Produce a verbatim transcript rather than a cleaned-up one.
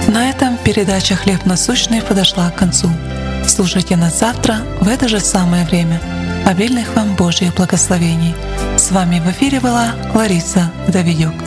На этом передача «Хлеб насущный» подошла к концу. Слушайте нас завтра в это же самое время. Обильных вам Божьих благословений. С вами в эфире была Лариса Давидюк.